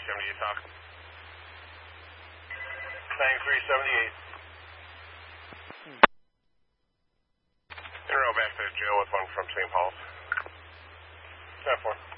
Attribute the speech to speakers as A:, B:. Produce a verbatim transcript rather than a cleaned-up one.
A: seventy-eight, talk. ninety-three seventy-eight. In a row back to Joe with one from Saint Paul's. ten four.